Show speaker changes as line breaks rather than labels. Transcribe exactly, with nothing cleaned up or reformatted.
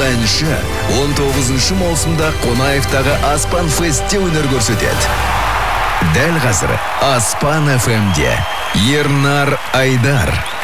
әнші он тоғызыншы маусымда Қонаевтағы Аспан Фестте өнер көрсетеді. Дәл қазір Аспан эф эмде Ернар Айдар.